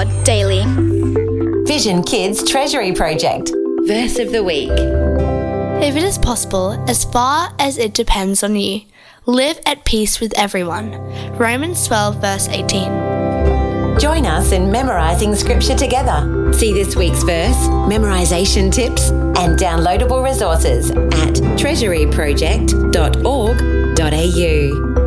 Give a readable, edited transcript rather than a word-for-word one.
God daily. Vision Kids Treasury Project. Verse of the Week. If it is possible, as far as it depends on you, live at peace with everyone. Romans 12 verse 18. Join us in memorising scripture together. See this week's verse, memorisation tips and downloadable resources at treasuryproject.org.au.